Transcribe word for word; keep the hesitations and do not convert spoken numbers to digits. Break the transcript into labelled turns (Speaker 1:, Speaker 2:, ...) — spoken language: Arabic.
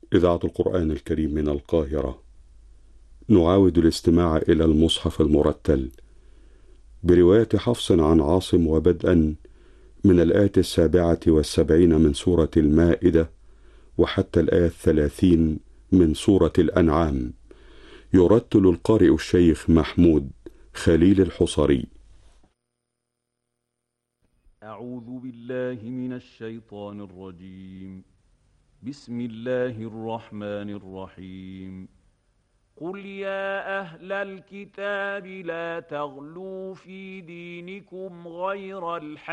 Speaker 1: إذاعة القرآن الكريم من القاهرة، نعاود الاستماع إلى المصحف المرتل برواية حفص عن عاصم، وبدءا من الآية السابعة والسبعين من سورة المائدة وحتى الآية الثلاثين من سورة الأنعام. يرتل القارئ الشيخ محمود خليل الحصري.
Speaker 2: أعوذ بالله من الشيطان الرجيم. بسم الله الرحمن الرحيم. قل يا أهل الكتاب لا تغلوا في دينكم غير الحق